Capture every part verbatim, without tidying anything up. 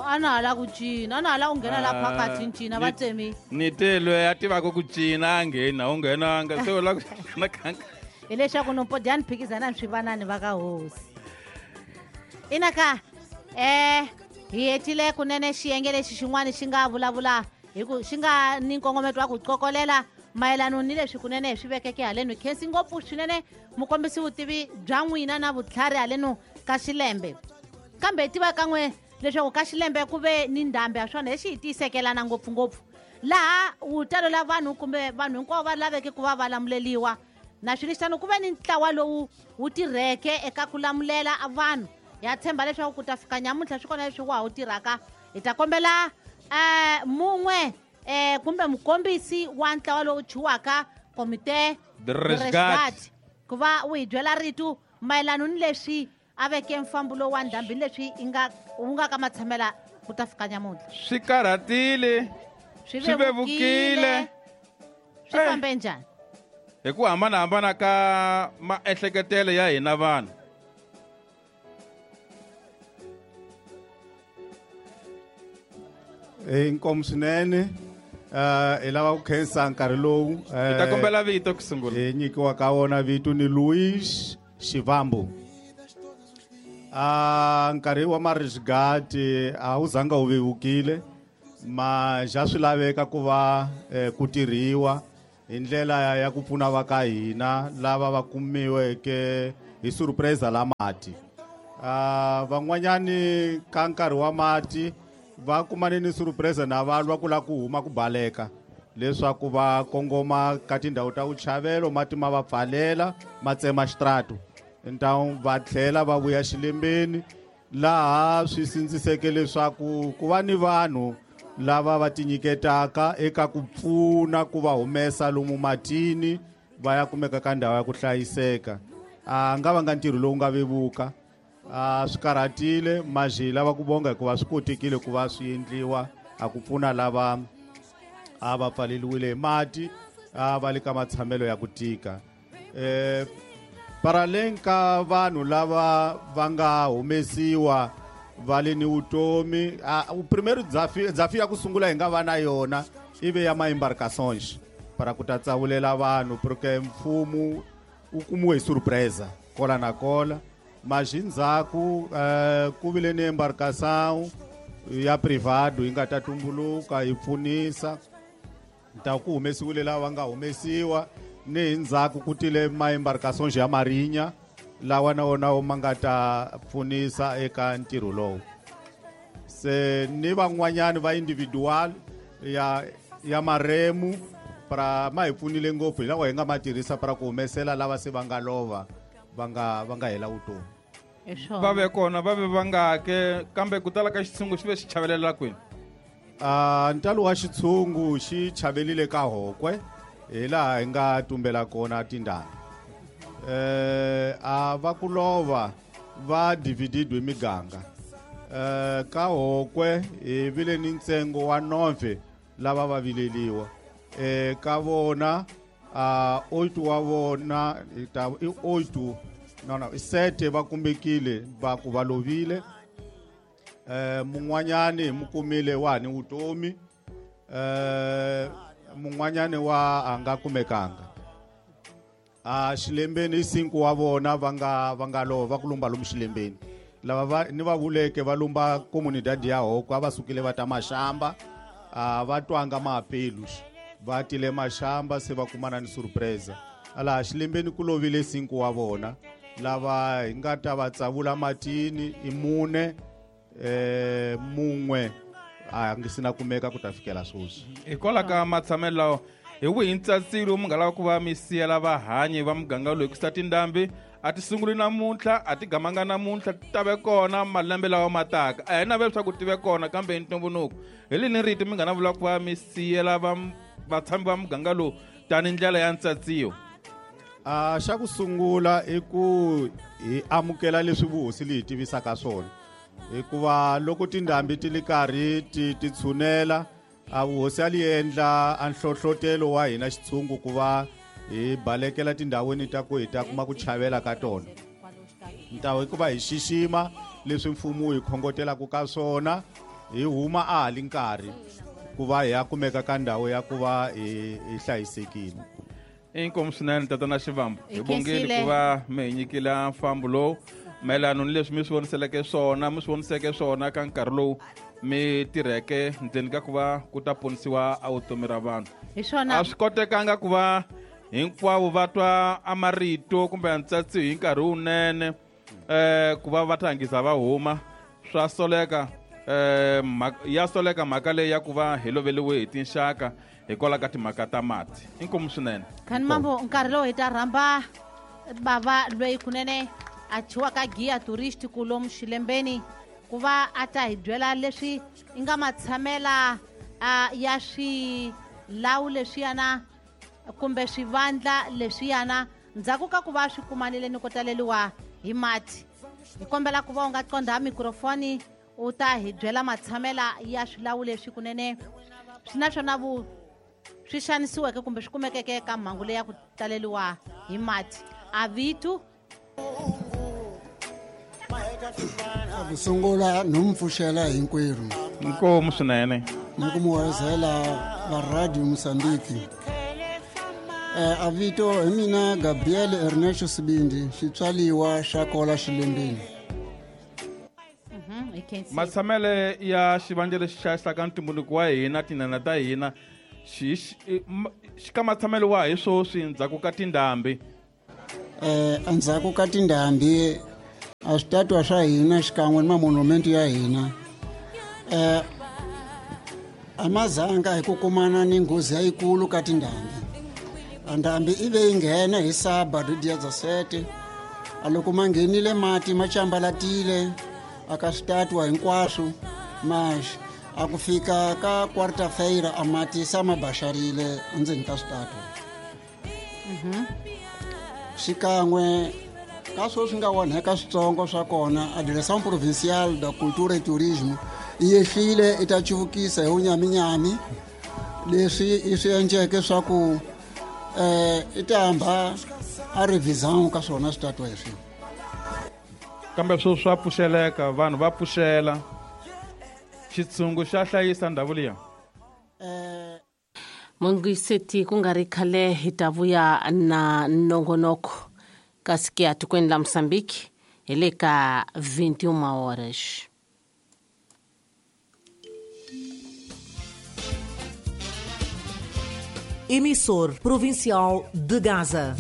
anala ku cina anala unghena la phakathi ncina batsemi ni telwe ativako ku cina anghena unghenanga se la na khanka hileswaku nompodyani phikizana swivanani va ka hosi inaka eh hi hetile kunene xiyenge lexi xin'wana xi nga vulavula hi ku xi nga ni nkongometo wa ku qokolela mayelano ni leswi kunene hi swi vekeke haleno khensi ngopfu swinene mukombisi vutivi bya n'wina na vutlhari haleno ka xilembe kambe hi tiva kan'we leswaku ka xilembe ku ve ni ndhambi ya swona lexi hi tiyisekelana ngopfungopfu laha wutalo la vanhu kumbe vanhu hinkwavo va laveke ku va va lamuleliwa na swilexitano ku ve ni ntlawa lowu wu tirheke eka ku lamulela vanhu ya tshemba leswaku ku ta fika nyamuntlha swi kona leswi wa wu tirhaka hi ta kombela um mun'we um kumbe mukombisi wa ntlawa lowu chiwaka komite The Resgate ku va wu hi byela ritu mayelano ni leswi a veke mfambo lowu wa ndhambi ni leswi wu nga ka matshamela ku ta fika nyamuntlha swi karhatile swi swi vevukile swi fambe njhani hi ku hambanahambana ka maehleketelo ya hina vanhu inkomo swinene uh hi lava ku khensa nkarhi lowu hi ta kombela vito ku sungula hi nyikiwa ka wona vito ni Luis Shivambu. Uh nkarhi wa marisgati a wu zanga wu vevukile ma ja swi laveka ku va ku tirhiwa hi ndlela ya ku pfuna va ka hina lava va kumiweke hi surprise la mati. Uh van'wanyani ka nkarhi wa mati va kumane ni surprise na vanhu va kula ku huma ku baleka leswaku va kongoma ka tindhawu ta vuchavelo mati ma va pfalela ma tsema xitrato ntawu va tlhela va vuya xilembeni laha swi sindziseke leswaku ku va ni vanhu lava va tinyiketaka eka ku pfuna ku va humesa lomu matini va ya kumeka ka ndhawu ya ku hlayiseka a nga va nga ntirho lowu nga vevuka a swi karhatile maji lava ku bonga hikuva swi kotekile ku va swi endliwa a ku pfuna lava a va pfaleliwile hi mati a va le ka matshamelo ya ku tika eh paraleng ka vanhu lava va nga humesiwa va le ni vutomi u primeiro desafio ya ku sungula hi nga va na yona ive ya ma-embarcações para ku ta tsawulela vanhu porque mfumo u kumiwe hi surpresa kola na kola mas endzhaku uh, ku vile ni embarcação ya privado yi nga ta tumbuluka yi pfunisa ta ku humesiwile lava nga humesiwa ni endzhaku ku tile ma-embarcações ya marinha lawa na wona ma nga ta pfunisa eka ntirho lowu se ni van'wanyani va individual ya ya maremu para ma hi pfunile ngopfu hi lawa hi nga ma tirhisa para ku humesela lava se va nga lova va nga va nga hela vutomi va ve kona va ve va nga ke kambe ku tala ka xitshungu xi ve xi chavelela kwini a ntalo wa xitshungu xi chavelile ka hokwe hi laha hi nga tumbela kona tindhambi eh a va ku lova va dividido hi miganga eh ka hokwe hi vile ni ntsengo wa nove lava va vileliwa eh ka vona a oito wa vona i oito no no sete va kumbekile va ku va lovile eh mun'wanyani hi mukumile wa ni vutomi eh mun'wanyani wa a nga kumekanga a xilembeni cinco wa vona va nga va nga lova va ku lumba lomu xilembeni lava va ni va vuleke va lumba comunidade ya hoko va sukile va ta maxamba a va twanga maapelus va tile maxamba se va kumana ni surprise ala xilembeni ku lovile cinco wa vona lava hi nga ta va tsavula matini i mune eh mun'we a ngi sina kumeka ku ta fikela sweswi hikwalaho ka matshamelo lawa hi wihi ntsatsilo mu nga lava ku va mi siyela vahanyi va muganga loyi ku sa tindhambi a ti sunguli namuntlha a ti gamanga namuntlha ti ta ve kona malembe lawa ma taka a hi na ve leswaku ti ve kona kambe hi ntumbuluko hi lini riti mi nga na vula ku va mi siyela vatshami va muganga lowu tani ndlela ya ntsatsiyo a xa ku sungula i ku hi amukela leswi vuhosi leyi tivisaka swona hikuva loko tindhambi ti li karhi ti ti tshunela a vuhosi a li endla a nhlohlotelo wa hina xitshungu ku va hi balekela tindhawini ta ku hi ta kuma ku chavela ka tona ntawu hikuva hi xixima leswi mfumo hi khongotelaka ka swona hi huma a hali nkarhi ku va hi ya kumeka ka ndhawu ya ku va hi hi hlayisekile. Inkomu swinene tatana Xivambu, hi bongile Ikhensile. ku va mi hi nyikile mfambo lowu mayelana ni leswi mi swi voniseleke swona mi swi voniseke swona ka nkarhi lowu mi tirheke ndzeni ka ku va ku ta ponisiwa a vutomi ra vanhu. hi swona A swi kotekanga ku va hinkwavo va twa a marito kumbe ntsatsi hi nkarhi wunene eh ku va va tangisa va huma swa soleka eh ya soleka mhaka leyi ya ku va hi loveliwe hi tinxaka hikwalaho ka timhaka ta mati. Inkomu swinene. khani mambo nkarhi lowu hi ta rhamba bava lweyi kunene a chiwaka giya tourist ku lomu xilembeni ku va a ta hi byela leswi i nga matshamela ah, ya swilawu leswiyana kumbe swivandla leswiyana ndzhaku ka ku va swi kumanile ni ko taleliwa hi mati. Hi kombela ku va u nga qondha mikrofoni u ta hi byela matshamela ya swilawu leswi kunene swi na swona vu swi xanisiweke kumbe swi kumekeke ka mhangu leyi ya ku taleliwa hi mati. A vitu ku sungula no mi pfuxela hinkwerhu Inkomu swinene. ni ku mi wayizela va radio Mozambique. Eh, a vito hi mina Gabriel Ernesto Sibindi, xitswaliwa xa kola xilembeni. Mhm, hi khensi- Matsamele ya xivandla lexi xahisaka ntumbuluko wa hina tinana ta hina xi xi ma- xi ka matsamelo wa hi swoswi ndzhaku ka tindhambi. Eh, endzhaku ka tindhambi a switatiwa swa hina xikan'we ni mamonumenti ya hina eh, a ma zanga hi ku kumana ni nghozi yayikulu ka tindhambi. A ndhambi i ve yi nghena hi Sabado dia dezessete, a loko ma nghenile mati ma cambalatile a ka switatiwa hinkwaswo max a ku fika ka quarta-feira a mati se ma baxarile endzeni ka switatiwa. Xikan'we ka swo swi nga onheka switsongo swa kona a direção provincial da cultura e turismo yi yehlile i ta chuvukisa hi unyaminyami leswi i swi endleke swa ku eh i ta hamba a revisão ka swona switatiwa leswi. Kambe swo swa pfuxeleka vanhu va pfuxela xitshungu xa hlayisa ndhawu liya. Eh Mungiseti ku nga ri khale hi ta vuya na nongonoko kasi ke atikweni la Mozambique hi le ka vinte e uma horas. Emissor provincial de Gaza.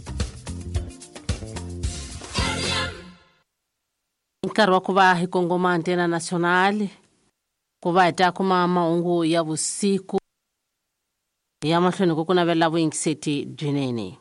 Nkarhi wa ku va hi kongoma antena nacional ku va hi ta kuma mahungu ya vusiku ya mahlweni ku ku navela vuyingiseti byinene.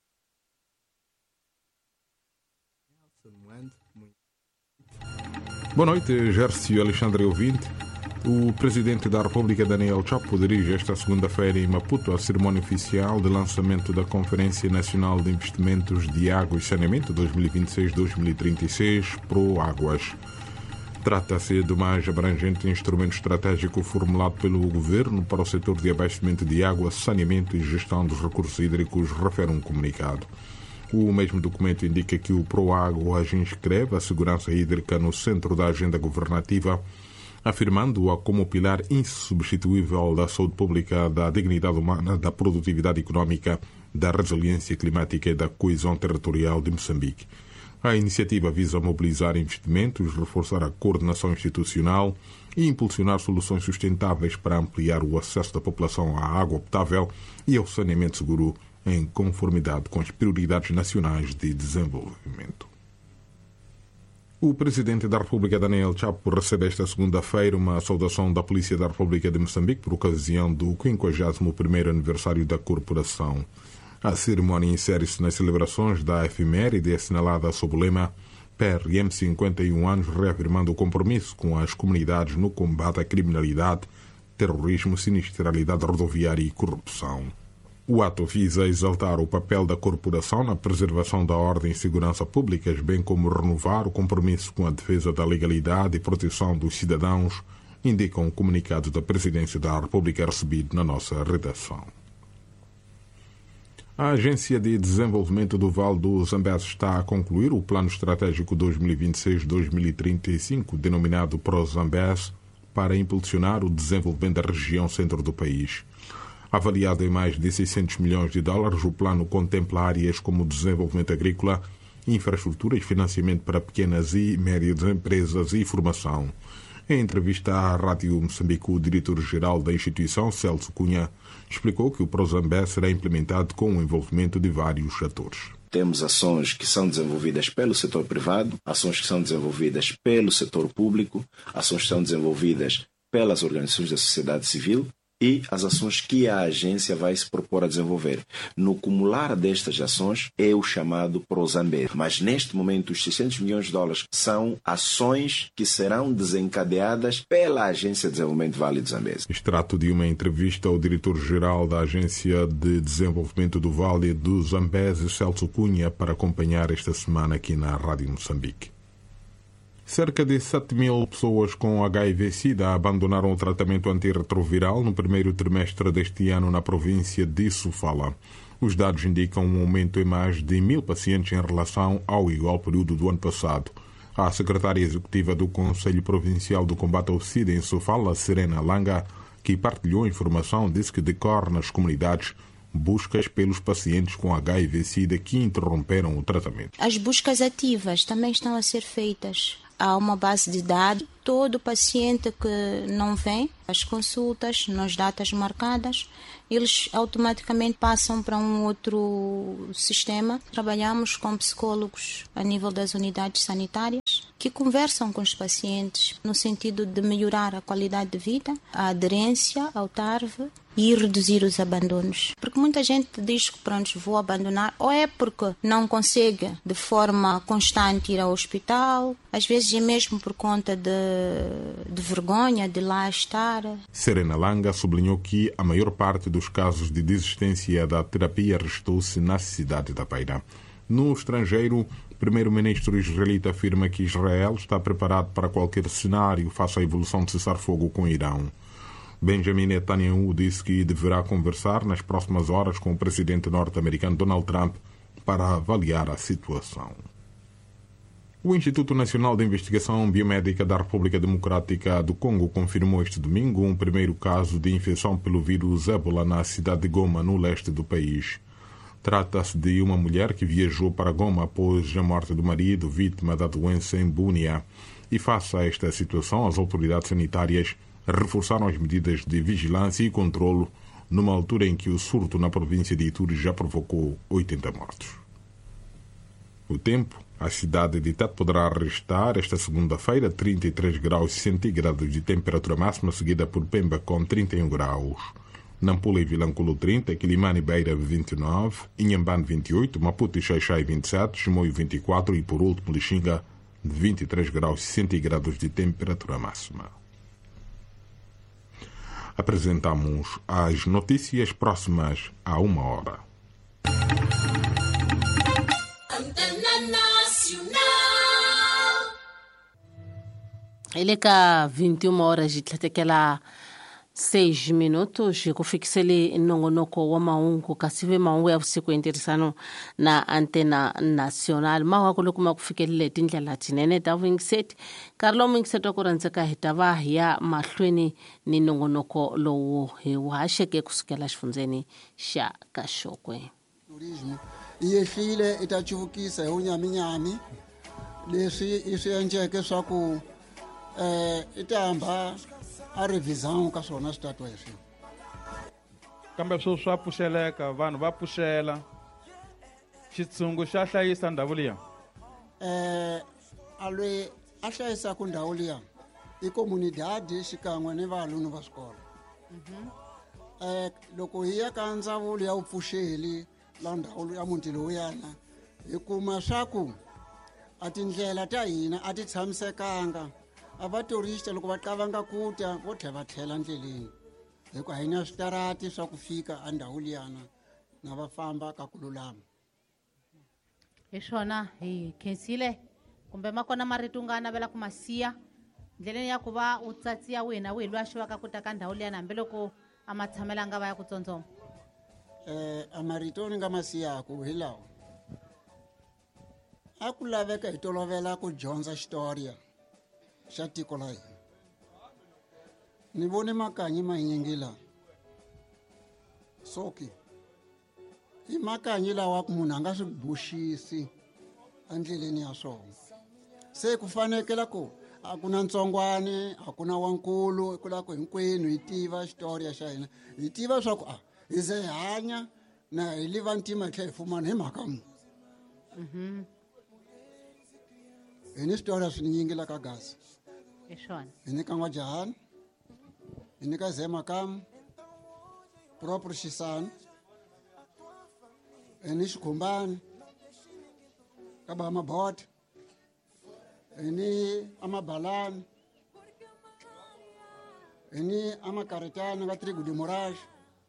Boa noite, Gércio Alexandre Ouvinte. O Presidente da República, Daniel Chapo, dirige esta segunda-feira em Maputo a cerimônia oficial de lançamento da Conferência Nacional de Investimentos de Água e Saneamento dois mil e vinte e seis a dois mil e trinta e seis, ProÁguas. Trata-se do mais abrangente instrumento estratégico formulado pelo Governo para o setor de abastecimento de água, saneamento e gestão dos recursos hídricos, refere um comunicado. O mesmo documento indica que o ProÁguas inscreve a segurança hídrica no centro da agenda governativa, afirmando-a como pilar insubstituível da saúde pública, da dignidade humana, da produtividade económica, da resiliência climática e da coesão territorial de Moçambique. A iniciativa visa mobilizar investimentos, reforçar a coordenação institucional e impulsionar soluções sustentáveis para ampliar o acesso da população à água potável e ao saneamento seguro em conformidade com as prioridades nacionais de desenvolvimento. O Presidente da República, Daniel Chapo, recebe esta segunda-feira uma saudação da Polícia da República de Moçambique por ocasião do quinquagésimo primeiro aniversário da corporação. A cerimónia insere-se nas celebrações da efeméride assinalada sob o lema P R M cinquenta e um anos, reafirmando o compromisso com as comunidades no combate à criminalidade, terrorismo, sinistralidade rodoviária e corrupção. O ato visa exaltar o papel da corporação na preservação da ordem e segurança públicas, bem como renovar o compromisso com a defesa da legalidade e proteção dos cidadãos, indica um comunicado da Presidência da República recebido na nossa redação. A Agência de Desenvolvimento do Vale do Zambeze está a concluir o Plano Estratégico dois mil e vinte e seis a dois mil e trinta e cinco, denominado ProZambeze, para impulsionar o desenvolvimento da região centro do país. Avaliado em mais de seiscentos milhões de dólares, o plano contempla áreas como desenvolvimento agrícola, infraestruturas, financiamento para pequenas e médias empresas e formação. Em entrevista à Rádio Moçambique, o diretor-geral da instituição, Celso Cunha, explicou que o Prozambé será implementado com o envolvimento de vários atores. Temos ações que são desenvolvidas pelo setor privado, ações que são desenvolvidas pelo setor público, ações que são desenvolvidas pelas organizações da sociedade civil e as ações que a agência vai se propor a desenvolver. No cumular destas ações é o chamado Prozambé. Mas neste momento os seiscentos milhões de dólares são ações que serão desencadeadas pela Agência de Desenvolvimento Vale do Zambeze. Extrato de uma entrevista ao diretor-geral da Agência de Desenvolvimento do Vale do Zambeze, Celso Cunha, para acompanhar esta semana aqui na Rádio Moçambique. Cerca de sete mil pessoas com H I V-Sida abandonaram o tratamento antirretroviral no primeiro trimestre deste ano na província de Sofala. Os dados indicam um aumento em mais de mil pacientes em relação ao igual período do ano passado. A secretária executiva do Conselho Provincial do Combate ao SIDA em Sofala, Serena Langa, que partilhou a informação, disse que decorre nas comunidades buscas pelos pacientes com H I V-Sida que interromperam o tratamento. As buscas ativas também estão a ser feitas. Há uma base de dados. Todo paciente que não vem às consultas, nas datas marcadas, eles automaticamente passam para um outro sistema. Trabalhamos com psicólogos a nível das unidades sanitárias que conversam com os pacientes no sentido de melhorar a qualidade de vida, a aderência ao T A R V e reduzir os abandonos. Porque muita gente diz que pronto, vou abandonar, ou é porque não consegue de forma constante ir ao hospital, às vezes é mesmo por conta de, de vergonha de lá estar. Serena Langa sublinhou que a maior parte dos casos de desistência da terapia restou-se na cidade da Beira. No estrangeiro, o primeiro-ministro israelita afirma que Israel está preparado para qualquer cenário face à evolução de cessar-fogo com o Irão. Benjamin Netanyahu disse que deverá conversar nas próximas horas com o presidente norte-americano Donald Trump para avaliar a situação. O Instituto Nacional de Investigação Biomédica da República Democrática do Congo confirmou este domingo um primeiro caso de infecção pelo vírus Ébola na cidade de Goma, no leste do país. Trata-se de uma mulher que viajou para Goma após a morte do marido, vítima da doença em Bunia. E face a esta situação, as autoridades sanitárias reforçaram as medidas de vigilância e controlo numa altura em que o surto na província de Ituri já provocou oitenta mortos. O tempo, a cidade de Tete poderá registrar esta segunda-feira trinta e três graus centígrados de temperatura máxima, seguida por Pemba com trinta e um graus. Nampula e Vilanculo trinta, Quilimane e Beira vinte e nove, Inhambane vinte e oito, Maputo e Xaixai vinte e sete, Chimoio vinte e quatro e por último Lixinga vinte e três graus centígrados de temperatura máxima. Apresentamos as notícias próximas a uma hora. Ele é cá vinte e uma horas de tlatekela seis minutos kufikisele nongonoko wa maungu kasive maungu ya usiku interesano na antena national mawa kulokuma kufikelele tindlela tinene ta wingset Carlo Mingset okurantseka hitava ya mahlweni ni nongonoko lowo he washeke kusukela xifundzeni xa Kaxokwe. Turismo yehlile itachuvukisa hi unyaminyami leswi iswi endleke swa ku eh itamba a revisão ka swona switatwa leswi kambe swo swa pfuxeleka vanhu va pfuxela xitshungu xa hlayisa ndhawu liya eh a loyi a hlayisaka ndhawu liya i comunidade xikan'we ni valunu va swikolo eh loko hi ya ka ndzawulo ya vupfuxeli la ndhawu ya muti lowuyana hi kuma swaku a tindlela ta hina a ti tshamisekanga a va turista loko va qavanga kuta vo tlhela va tlhela ndleleni hikuva a hi na switarati swa ku fika a ndhawu liyana na va famba ka ku lulama hi swona hi khensile kumbe ma kona marito u nga navela ku masiya ndleleni ya ku va u tsatsiya wena wihi loyi a xivaka kuta ka ndhawu liyana hambiloko a ma tshamelanga va ya ku tsotsoma eh a marito ni nga ma siyaku hi lawa a ku laveka hi tolovela ku dyondza xitoriya xa tiko la hina ni vone makanyi manyingi la soki i makanyi lawa ku munhu a nga swi buxisi endleleni ya swona se ku fanekela ku a ku na ntsongwane a ku na wankulu ku la ku hinkwenu hi tiva xitoriya xa hina hi tiva swa ku a hi ze hi hanya na hi liva ntima hi tlhela hi fumana hi mhaka mu hi ni switoriya swi ni yingila ka gasi hi swona hi nyika n'wajahani hi nyika zemakam proprio xisani hi ni xikhumbani ka ba mabota hi ni amabalani hi ni amakaretani ka trigo de moraje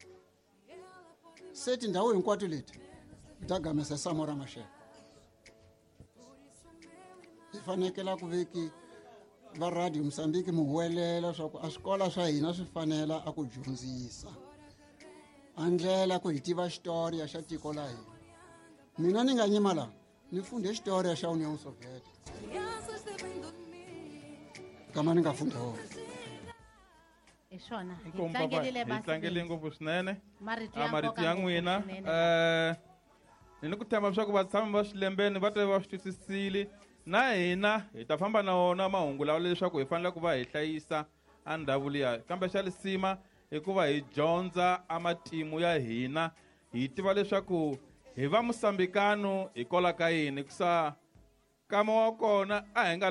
se tindhawu hinkwato leti hi ta gamesa Samora Machel hi fanekela ku veki va radio Mozambique mu huwelela swa ku a swikola swa hina swi fanela a ku dyondzisa a ndlela ku hi tiva xitoriya xa tiko la hina mina ni nga nyima laha ni funde xitoriya xa Union Soviet kama ni nga funda wona hi swona hi Inkomba tlangelile hi tlangele ngopfu swinene marito ya a marito nkoka ya ngopfu n'wina swinene. eh ni ni ku tshemba swa ku vatshami va swilembeni va ta va swi twisisile na hina hi ta famba na wona mahungu lawa leswaku hi fanele ku va hi hlayisa a ndhawu liya kambe xa lisima hikuva hi dyondza a matimu ya hina hi tiva leswaku hi va Mosambikano hi kola ka yini kusa kama wa kona a hi nga